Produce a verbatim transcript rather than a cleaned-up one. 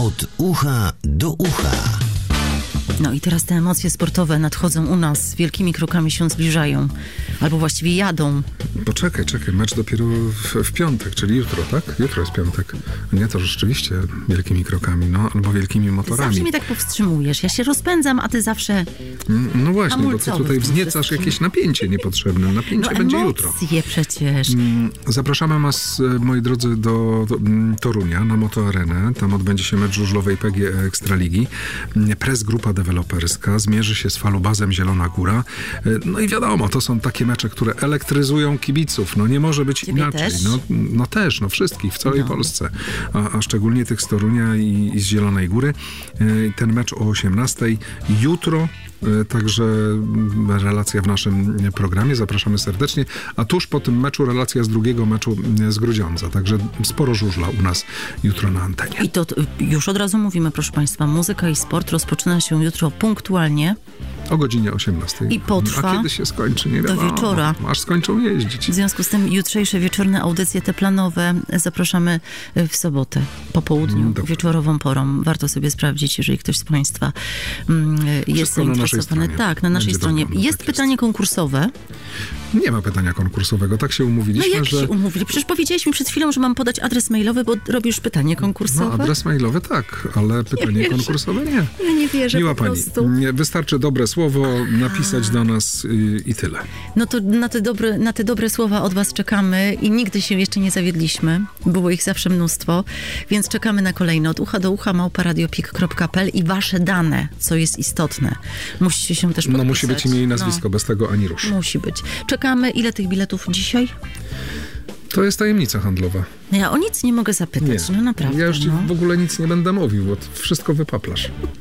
Od ucha do ucha. No i teraz te emocje sportowe nadchodzą u nas, wielkimi krokami się zbliżają, albo właściwie jadą. Poczekaj, czekaj, mecz dopiero w, w piątek, czyli jutro, tak? Jutro jest piątek. Nie, to rzeczywiście wielkimi krokami, no, albo wielkimi motorami. Zawsze mnie tak powstrzymujesz, ja się rozpędzam, a ty zawsze... No właśnie, bo ty tutaj wzniecasz wszystkim. jakieś napięcie niepotrzebne. Napięcie no, będzie jutro. Emocje przecież. Zapraszamy was, moi drodzy, do, do Torunia na Motoarenę. Tam odbędzie się mecz żużlowej P G E Ekstraligi. Press Grupa Deweloperska zmierzy się z Falubazem Zielona Góra. No i wiadomo, to są takie mecze, które elektryzują kibiców. No nie może być Ciebie inaczej. też? No, no też, no wszystkich, w całej No. Polsce. A, a szczególnie tych z Torunia i, i z Zielonej Góry. Ten mecz o osiemnastej jutro. Także relacja w naszym programie. Zapraszamy serdecznie. A tuż po tym meczu relacja z drugiego meczu z Grudziądza. Także sporo żużla u nas jutro na antenie. I to t- już od razu mówimy, proszę Państwa, muzyka i sport rozpoczyna się jutro punktualnie. O godzinie osiemnastej. I potrwa A kiedy się skończy? Nie do wiadomo. wieczora. Aż skończą jeździć. W związku z tym jutrzejsze wieczorne audycje te planowe zapraszamy w sobotę po południu, Dobrze. wieczorową porą. Warto sobie sprawdzić, jeżeli ktoś z Państwa mm, jest na naszej zainteresowany. stronie. Tak, na naszej Będzie stronie. wiadomo, Jest tak pytanie jest. konkursowe. Nie ma pytania konkursowego. Tak się No umówiliśmy, jak że... się umówili? Przecież powiedziałeś mi przed chwilą, że mam podać adres mailowy, bo robisz pytanie konkursowe. No, adres mailowy tak, ale pytanie wierzę. konkursowe nie. Ja nie wierzę Miła po pani, prostu. nie, wystarczy dobre słowo, napisać do nas i, i tyle. No to na te, dobre, na te dobre słowa od was czekamy i nigdy się jeszcze nie zawiedliśmy. Było ich zawsze mnóstwo, więc czekamy na kolejne. Od ucha do ucha małpa radiopik kropka p l i wasze dane, co jest istotne. Musicie się też podpisać. No musi być imię i nazwisko, No, bez tego ani rusz. musi być. Czekamy. Ile tych biletów dzisiaj? To jest tajemnica handlowa. No ja o nic nie mogę zapytać. Nie. No naprawdę. Ja już ci no. w ogóle nic nie będę mówił, bo wszystko wypaplasz.